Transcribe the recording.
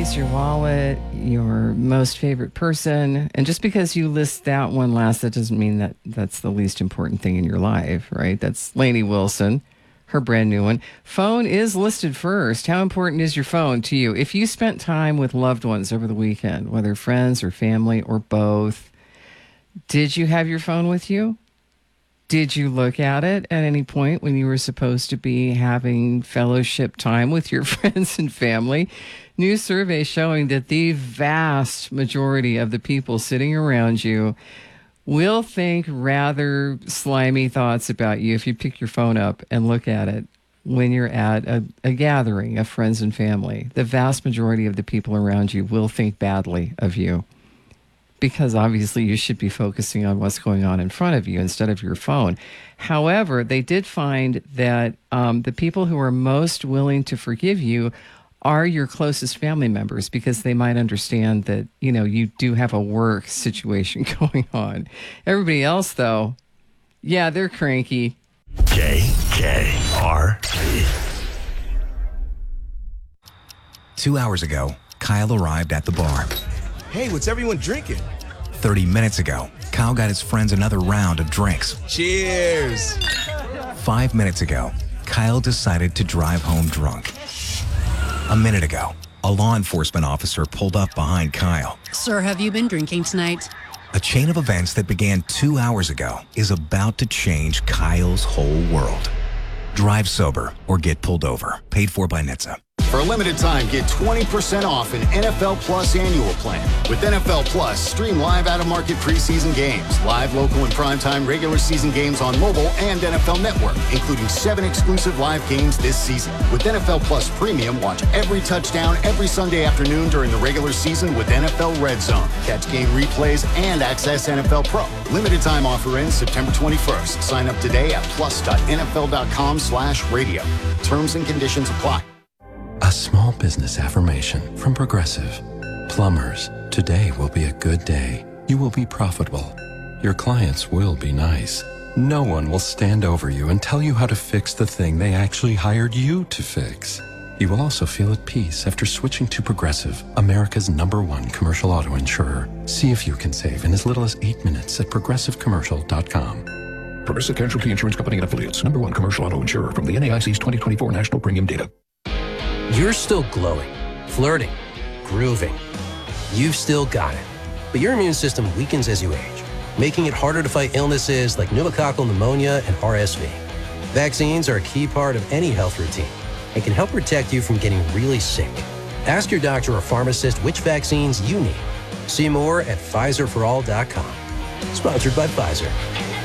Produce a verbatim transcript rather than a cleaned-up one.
Your wallet, your most favorite person. And just because you list that one last, that doesn't mean that that's the least important thing in your life, right? That's Lainey Wilson, her brand new one. Phone is listed first. How important is your phone to you? If you spent time with loved ones over the weekend, whether friends or family or both, did you have your phone with you? Did you look at it at any point when you were supposed to be having fellowship time with your friends and family? New survey showing that the vast majority of the people sitting around you will think rather slimy thoughts about you if you pick your phone up and look at it when you're at a, a gathering of friends and family. The vast majority of the people around you will think badly of you, because obviously you should be focusing on what's going on in front of you instead of your phone. However, they did find that um, the people who are most willing to forgive you are your closest family members, because they might understand that, you know, you do have a work situation going on. Everybody else, though, yeah, they're cranky. K K R P. Two hours ago, Kyle arrived at the bar. Hey, what's everyone drinking? thirty minutes ago, Kyle got his friends another round of drinks. Cheers! Five minutes ago, Kyle decided to drive home drunk. A minute ago, a law enforcement officer pulled up behind Kyle. Sir, have you been drinking tonight? A chain of events that began two hours ago is about to change Kyle's whole world. Drive sober or get pulled over. Paid for by N H T S A. For a limited time, get twenty percent off an N F L Plus annual plan. With N F L Plus, stream live out-of-market preseason games, live local and primetime regular season games on mobile and N F L Network, including seven exclusive live games this season. With N F L Plus Premium, watch every touchdown every Sunday afternoon during the regular season with N F L Red Zone. Catch game replays and access N F L Pro. Limited time offer ends September twenty-first. Sign up today at plus.nfl.com slash radio. Terms and conditions apply. A small business affirmation from Progressive. Plumbers, today will be a good day. You will be profitable. Your clients will be nice. No one will stand over you and tell you how to fix the thing they actually hired you to fix. You will also feel at peace after switching to Progressive, America's number one commercial auto insurer. See if you can save in as little as eight minutes at progressive commercial dot com. Progressive Casualty Insurance Company and Affiliates, number one commercial auto insurer from the N A I C's twenty twenty-four National Premium Data. You're still glowing, flirting, grooving. You've still got it. But your immune system weakens as you age, making it harder to fight illnesses like pneumococcal pneumonia and R S V. Vaccines are a key part of any health routine and can help protect you from getting really sick. Ask your doctor or pharmacist which vaccines you need. See more at Pfizer for all dot com. Sponsored by Pfizer.